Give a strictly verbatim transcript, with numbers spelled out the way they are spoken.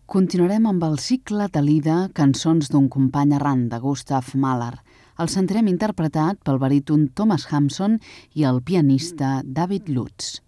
Continuarem amb el cicle Talida, cançons d'un company errant de Gustav Mahler. El sentirem interpretat pel baríton Thomas Hampson i el pianista David Lutz.